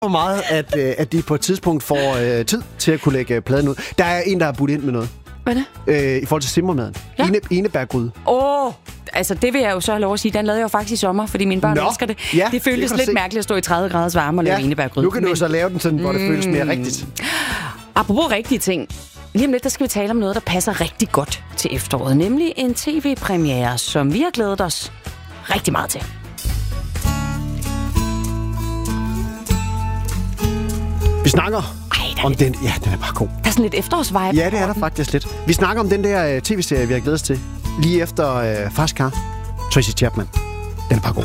hvor meget, at de på et tidspunkt får tid til at kunne lægge pladen ud. Der er en, der har budt ind med noget. Hvad er det? I forhold til simmermaden. Ja. Enebærgryde. Altså det vil jeg jo så have lov at sige. Den lavede jeg jo faktisk i sommer, fordi mine børn elsker det. Ja, det føltes lidt mærkeligt at stå i 30 graders varme og lave enebærgryde. Nu kan du jo så lave den sådan, hvor det føles mere rigtigt. Apropos rigtige ting. Lige om lidt, der skal vi tale om noget, der passer rigtig godt til efteråret. Nemlig en tv-premiere, som vi har glædet os rigtig meget til. Vi snakker om den... Ja, den er bare god. Der er sådan lidt efterårsvibe. Ja, det er der faktisk lidt. Vi snakker om den der tv-serie, vi har glædet os til. Lige efter Fars Car. Tracy Chapman. Den er bare god.